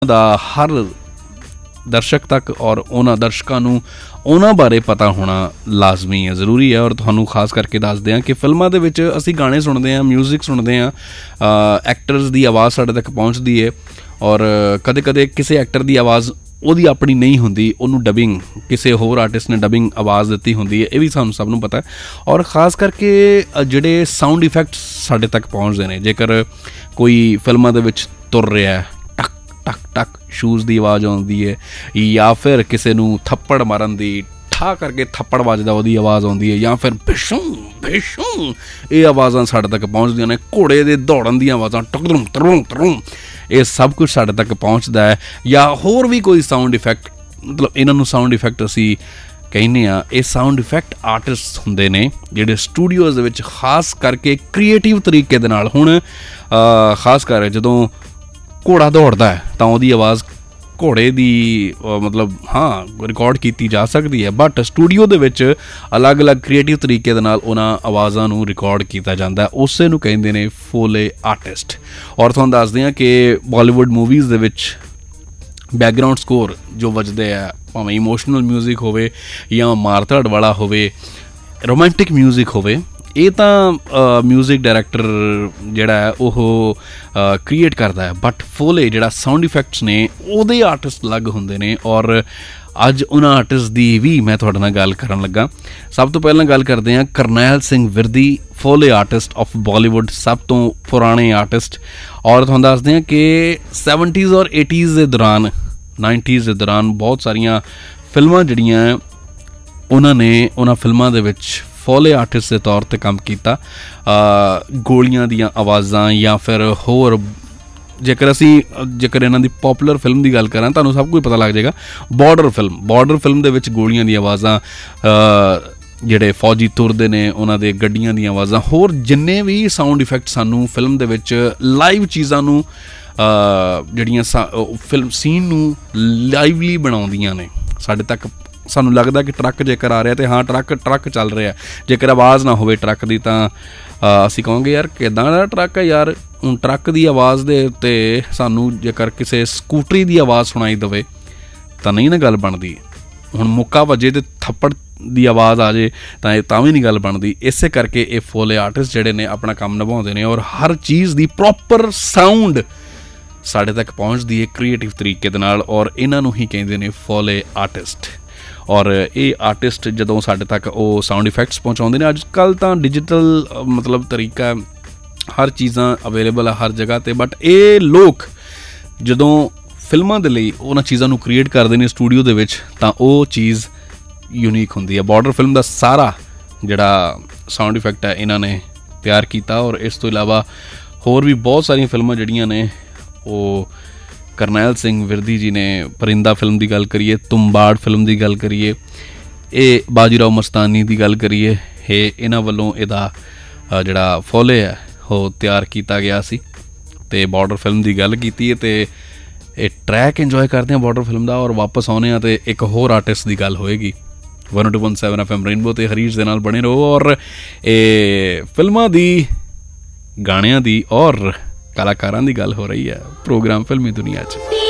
ਦਾ ਹਰ ਦਰਸ਼ਕ ਤੱਕ ਔਰ ਉਹਨਾਂ ਦਰਸ਼ਕਾਂ ਨੂੰ ਉਹਨਾਂ ਬਾਰੇ ਪਤਾ ਹੋਣਾ ਲਾਜ਼ਮੀ ਹੈ, ਜ਼ਰੂਰੀ ਹੈ। ਔਰ ਤੁਹਾਨੂੰ ਖਾਸ ਕਰਕੇ ਦੱਸਦੇ ਹਾਂ ਕਿ ਫਿਲਮਾਂ ਦੇ ਵਿੱਚ ਅਸੀਂ ਗਾਣੇ ਸੁਣਦੇ ਹਾਂ, ਮਿਊਜ਼ਿਕ ਸੁਣਦੇ ਹਾਂ, ਐਕਟਰਸ ਦੀ ਆਵਾਜ਼ ਸਾਡੇ ਤੱਕ ਪਹੁੰਚਦੀ ਹੈ ਔਰ ਕਦੇ ਕਦੇ ਕਿਸੇ ਐਕਟਰ ਦੀ ਆਵਾਜ਼ ਉਹਦੀ ਆਪਣੀ ਨਹੀਂ ਹੁੰਦੀ, ਉਹਨੂੰ ਡਬਿੰਗ ਕਿਸੇ ਹੋਰ ਆਰਟਿਸਟ ਨੇ ਡਬਿੰਗ ਆਵਾਜ਼ ਦਿੱਤੀ ਹੁੰਦੀ ਹੈ, ਇਹ ਵੀ ਸਾਨੂੰ ਸਭ ਨੂੰ ਪਤਾ ਹੈ। ਔਰ ਖਾਸ ਕਰਕੇ ਜਿਹੜੇ ਸਾਊਂਡ ਇਫੈਕਟਸ ਸਾਡੇ ਤੱਕ ਪਹੁੰਚਦੇ ਨੇ, ਜੇਕਰ ਕੋਈ ਫਿਲਮਾਂ ਦੇ ਵਿੱਚ ਤੁਰ ਰਿਹਾ ਟਕ ਟਕ ਟਕ ਸ਼ੂਜ਼ ਦੀ ਆਵਾਜ਼ ਆਉਂਦੀ ਹੈ, ਜਾਂ ਫਿਰ ਕਿਸੇ ਨੂੰ ਥੱਪੜ ਮਾਰਨ ਦੀ ਠਾ ਕਰਕੇ ਥੱਪੜ ਵੱਜਦਾ ਉਹਦੀ ਆਵਾਜ਼ ਆਉਂਦੀ ਹੈ, ਜਾਂ ਫਿਰ ਭਿਸ਼ੂ ਭਿਸ਼ੂ ਇਹ ਆਵਾਜ਼ਾਂ ਸਾਡੇ ਤੱਕ ਪਹੁੰਚਦੀਆਂ ਨੇ, ਘੋੜੇ ਦੇ ਦੌੜਨ ਦੀਆਂ ਆਵਾਜ਼ਾਂ ਟਕਦਰੂੰ ਤਰੂੰ ਤਰੂੰ, ਇਹ ਸਭ ਕੁਛ ਸਾਡੇ ਤੱਕ ਪਹੁੰਚਦਾ ਹੈ। ਜਾਂ ਹੋਰ ਵੀ ਕੋਈ ਸਾਊਂਡ ਇਫੈਕਟ, ਮਤਲਬ ਇਹਨਾਂ ਨੂੰ ਸਾਊਂਡ ਇਫੈਕਟ ਅਸੀਂ ਕਹਿੰਦੇ ਹਾਂ। ਇਹ ਸਾਊਂਡ ਇਫੈਕਟ ਆਰਟਿਸਟ ਹੁੰਦੇ ਨੇ ਜਿਹੜੇ ਸਟੂਡੀਓਜ਼ ਦੇ ਵਿੱਚ ਖਾਸ ਕਰਕੇ ਕ੍ਰੀਏਟਿਵ ਤਰੀਕੇ ਦੇ ਨਾਲ, ਹੁਣ ਖਾਸ ਕਰ ਜਦੋਂ ਘੋੜਾ ਦੌੜਦਾ ਹੈ ਤਾਂ ਉਹਦੀ ਆਵਾਜ਼ ਘੋੜੇ ਦੀ ਮਤਲਬ ਰਿਕਾਰਡ ਕੀਤੀ ਜਾ ਸਕਦੀ ਹੈ, ਬਟ ਸਟੂਡੀਓ ਦੇ ਵਿੱਚ ਅਲੱਗ-ਅਲੱਗ ਕ੍ਰੀਏਟਿਵ ਤਰੀਕੇ ਦੇ ਨਾਲ ਉਹਨਾਂ ਆਵਾਜ਼ਾਂ ਨੂੰ ਰਿਕਾਰਡ ਕੀਤਾ ਜਾਂਦਾ, ਉਸੇ ਨੂੰ ਕਹਿੰਦੇ ਨੇ ਫੋਲੇ ਆਰਟਿਸਟ। ਔਰ ਤੁਹਾਨੂੰ ਦੱਸਦੇ ਹਾਂ ਕਿ ਬਾਲੀਵੁੱਡ ਮੂਵੀਜ਼ ਦੇ ਵਿੱਚ ਬੈਕਗਰਾਊਂਡ ਸਕੋਰ ਜੋ ਵੱਜਦੇ ਆ, ਭਾਵੇਂ ਇਮੋਸ਼ਨਲ ਮਿਊਜ਼ਿਕ ਹੋਵੇ ਜਾਂ ਮਾਰਧੜ ਵਾਲਾ ਹੋਵੇ, ਰੋਮਾਂਟਿਕ ਮਿਊਜ਼ਿਕ ਹੋਵੇ, ਇਹ ਤਾਂ ਮਿਊਜ਼ਿਕ ਡਾਇਰੈਕਟਰ ਜਿਹੜਾ ਹੈ ਉਹ ਕ੍ਰੀਏਟ ਕਰਦਾ ਹੈ, ਬਟ ਫੋਲੇ ਜਿਹੜਾ ਸਾਊਂਡ ਇਫੈਕਟਸ ਨੇ ਉਹਦੇ ਆਰਟਿਸਟ ਅਲੱਗ ਹੁੰਦੇ ਨੇ। ਔਰ ਅੱਜ ਉਹਨਾਂ ਆਰਟਿਸਟ ਦੀ ਵੀ ਮੈਂ ਤੁਹਾਡੇ ਨਾਲ ਗੱਲ ਕਰਨ ਲੱਗਾ। ਸਭ ਤੋਂ ਪਹਿਲਾਂ ਗੱਲ ਕਰਦੇ ਹਾਂ ਕਰਨੈਲ ਸਿੰਘ ਵਿਰਦੀ, ਫੋਲੇ ਆਰਟਿਸਟ ਆਫ ਬਾਲੀਵੁੱਡ, ਸਭ ਤੋਂ ਪੁਰਾਣੇ ਆਰਟਿਸਟ। ਔਰ ਤੁਹਾਨੂੰ ਦੱਸਦੇ ਹਾਂ ਕਿ 70s ਔਰ 80s ਦੇ ਦੌਰਾਨ, 90s ਦੇ ਦੌਰਾਨ ਬਹੁਤ ਸਾਰੀਆਂ ਫਿਲਮਾਂ ਜਿਹੜੀਆਂ ਉਹਨਾਂ ਨੇ ਉਹਨਾਂ ਫਿਲਮਾਂ ਦੇ ਵਿੱਚ ਫੋਲੇ ਆਰਟਿਸਟ ਦੇ ਤੌਰ 'ਤੇ ਕੰਮ ਕੀਤਾ। ਗੋਲੀਆਂ ਦੀਆਂ ਆਵਾਜ਼ਾਂ ਜਾਂ ਫਿਰ ਹੋਰ, ਜੇਕਰ ਇਹਨਾਂ ਦੀ ਪੋਪੂਲਰ ਫਿਲਮ ਦੀ ਗੱਲ ਕਰਾਂ ਤੁਹਾਨੂੰ ਸਭ ਕੁਝ ਪਤਾ ਲੱਗ ਜਾਏਗਾ। ਬਾਰਡਰ ਫਿਲਮ ਦੇ ਵਿੱਚ ਗੋਲੀਆਂ ਦੀਆਂ ਆਵਾਜ਼ਾਂ, ਜਿਹੜੇ ਫੌਜੀ ਤੁਰਦੇ ਨੇ ਉਹਨਾਂ ਦੇ ਗੱਡੀਆਂ ਦੀਆਂ ਆਵਾਜ਼ਾਂ, ਹੋਰ ਜਿੰਨੇ ਵੀ ਸਾਊਂਡ ਇਫੈਕਟ ਸਾਨੂੰ ਫਿਲਮ ਦੇ ਵਿੱਚ ਲਾਈਵ ਚੀਜ਼ਾਂ ਨੂੰ ਜਿਹੜੀਆਂ ਫਿਲਮ ਸੀਨ ਨੂੰ ਲਾਈਵਲੀ ਬਣਾਉਂਦੀਆਂ ਨੇ, ਸਾਡੇ ਤੱਕ ਸਾਨੂੰ ਲੱਗਦਾ ਕਿ ਟਰੱਕ ਜੇਕਰ ਆ ਰਿਹਾ ਤੇ ਹਾਂ ਟਰੱਕ ਚੱਲ ਰਿਹਾ, ਜੇਕਰ ਆਵਾਜ਼ ਨਾ ਹੋਵੇ ਟਰੱਕ ਦੀ ਤਾਂ ਅਸੀਂ ਕਹਾਂਗੇ ਯਾਰ ਕਿੱਦਾਂ ਦਾ ਟਰੱਕ ਹੈ ਯਾਰ। ਹੁਣ ਟਰੱਕ ਦੀ ਆਵਾਜ਼ ਦੇ ਉੱਤੇ ਸਾਨੂੰ ਜੇਕਰ ਕਿਸੇ ਸਕੂਟਰੀ ਦੀ ਆਵਾਜ਼ ਸੁਣਾਈ ਦੇਵੇ ਤਾਂ ਨਹੀਂ ਨਾ ਗੱਲ ਬਣਦੀ। ਹੁਣ ਮੁੱਕਾ ਵੱਜੇ ਤੇ ਥੱਪੜ ਦੀ ਆਵਾਜ਼ ਆ ਜੇ ਤਾਂ ਇਹ ਤਾਂ ਵੀ ਨਹੀਂ ਗੱਲ ਬਣਦੀ। ਇਸੇ ਕਰਕੇ ਇਹ ਫੋਲੇ ਆਰਟਿਸਟ ਜਿਹੜੇ ਨੇ ਆਪਣਾ ਕੰਮ ਨਿਭਾਉਂਦੇ ਨੇ ਔਰ ਹਰ ਚੀਜ਼ ਦੀ ਪ੍ਰੋਪਰ ਸਾਊਂਡ ਸਾਡੇ ਤੱਕ ਪਹੁੰਚਦੀ ਹੈ ਕ੍ਰੀਏਟਿਵ ਤਰੀਕੇ ਦੇ ਨਾਲ, ਔਰ ਇਹਨਾਂ ਨੂੰ ਹੀ ਕਹਿੰਦੇ ਨੇ ਫੋਲੇ ਆਰਟਿਸਟ। ਔਰ ਇਹ ਆਰਟਿਸਟ ਜਦੋਂ ਸਾਡੇ ਤੱਕ ਉਹ ਸਾਊਂਡ ਇਫੈਕਟਸ ਪਹੁੰਚਾਉਂਦੇ ਨੇ, ਅੱਜ ਕੱਲ੍ਹ ਤਾਂ ਡਿਜੀਟਲ ਮਤਲਬ ਤਰੀਕਾ, ਹਰ ਚੀਜ਼ਾਂ ਅਵੇਲੇਬਲ ਆ ਹਰ ਜਗ੍ਹਾ 'ਤੇ, ਬਟ ਇਹ ਲੋਕ ਜਦੋਂ ਫਿਲਮਾਂ ਦੇ ਲਈ ਉਹਨਾਂ ਚੀਜ਼ਾਂ ਨੂੰ ਕ੍ਰੀਏਟ ਕਰਦੇ ਨੇ ਸਟੂਡੀਓ ਦੇ ਵਿੱਚ ਤਾਂ ਉਹ ਚੀਜ਼ ਯੂਨੀਕ ਹੁੰਦੀ ਹੈ। ਬਾਰਡਰ ਫਿਲਮ ਦਾ ਸਾਰਾ ਜਿਹੜਾ ਸਾਊਂਡ ਇਫੈਕਟ ਹੈ ਇਹਨਾਂ ਨੇ ਤਿਆਰ ਕੀਤਾ। ਔਰ ਇਸ ਤੋਂ ਇਲਾਵਾ ਹੋਰ ਵੀ ਬਹੁਤ ਸਾਰੀਆਂ ਫਿਲਮਾਂ ਜਿਹੜੀਆਂ ਨੇ ਉਹ ਕਰਨੈਲ ਸਿੰਘ ਵਿਰਦੀ ਜੀ ਨੇ, ਪਰਿੰਦਾ ਫਿਲਮ ਦੀ ਗੱਲ ਕਰੀਏ, ਤੁੰਬਾੜ ਫਿਲਮ ਦੀ ਗੱਲ ਕਰੀਏ, ਇਹ ਬਾਜੀਰਾਓ ਮਸਤਾਨੀ ਦੀ ਗੱਲ ਕਰੀਏ, ਇਹ ਇਹਨਾਂ ਵੱਲੋਂ ਇਹਦਾ ਜਿਹੜਾ ਫੋਲੇ ਹੈ ਉਹ ਤਿਆਰ ਕੀਤਾ ਗਿਆ ਸੀ। ਅਤੇ ਬਾਰਡਰ ਫਿਲਮ ਦੀ ਗੱਲ ਕੀਤੀ ਹੈ ਅਤੇ ਇਹ ਟਰੈਕ ਇੰਜੋਏ ਕਰਦੇ ਹਾਂ ਬਾਰਡਰ ਫਿਲਮ ਦਾ। ਔਰ ਵਾਪਸ ਆਉਂਦੇ ਹਾਂ ਅਤੇ ਇੱਕ ਹੋਰ ਆਰਟਿਸਟ ਦੀ ਗੱਲ ਹੋਏਗੀ 102.7 FM ਰੇਨਬੋ 'ਤੇ ਹਰੀਸ਼ ਦੇ ਨਾਲ ਬਣੇ ਰਹੋ। ਔਰ ਇਹ ਫਿਲਮਾਂ ਦੀ, ਗਾਣਿਆਂ ਦੀ ਔਰ ਕਲਾਕਾਰਾਂ ਦੀ ਗੱਲ ਹੋ ਰਹੀ ਹੈ ਪ੍ਰੋਗਰਾਮ ਫਿਲਮੀ ਦੁਨੀਆ 'ਚ।